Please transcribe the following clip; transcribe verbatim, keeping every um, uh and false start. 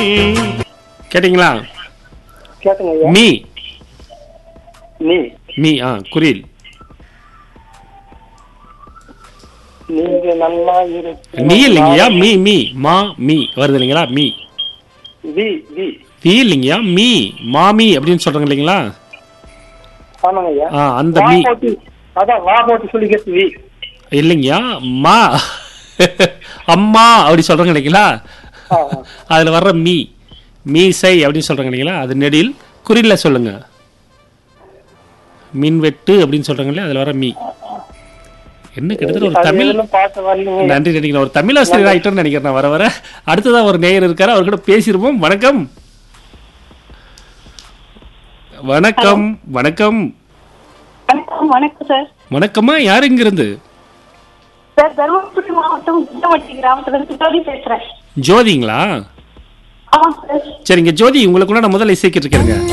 கேட்டீங்களா? கேட்டுங்க ஐயா. மீ நீ மீ ஆ குரில். நீங்க நல்லா இருக்கு. நீ இல்லைங்கய்யா, மீ மீ மா மீ வருது இல்லைங்களா? மீ வி வி வி இல்லைங்கய்யா, மீ மாமி அப்படின்னு சொல்றாங்க இல்லைங்களா? ஆமாங்க ஐயா. ஆ அந்த வா மீ போட்டு அதான் வா போட்டு சொல்லிக்கிறது வி. இல்லைங்கய்யா, மா அம்மா அப்படி சொல்றாங்க இல்லைங்களா? ஆ, ஆ. அதுல வர்ற மீ மீசை அப்படின்னு சொல்றாங்க இல்லைங்களா? அது நெடில். குறில்ல சொல்லுங்க. மின்வெட்டு அப்படின்னு சொல்றாங்க இல்லையா? அதுல வர மீ என்ன கிட்டத்தட்ட ஒரு அது தமிழ். எதுவும் பார்த்து வரலைங்க. நன்றி நினைக்கிறேன். ஒரு தமிழ் ஆசிரியர் ஆயிட்டோம்னு நினைக்கிறேன் நான் வர வர. அடுத்ததா ஒரு நேயர் இருக்காரு, அவர் கூட பேசிருப்போம். வணக்கம் வணக்கம் வணக்கம் வணக்கம் வணக்கம் சார். வணக்கம்மா, யார் இங்க இருந்து? சார் தருமபுரி மாவட்டம் குட்டவட்டி கிராமத்துல இருந்து ஜோதி பேசுறேன். ஜோதிங்களா? ஆமாம் சார். சரிங்க ஜோதி, உங்களுக்குள்ள நான் முதல்ல இசைக்கிட்டு இருக்கேங்க.